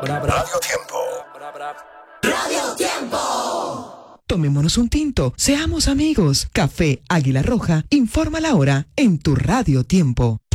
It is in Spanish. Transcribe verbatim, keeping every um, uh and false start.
Radio Tiempo. Radio Tiempo. Tomémonos un tinto, seamos amigos. Café Águila Roja informa la hora en tu Radio Tiempo.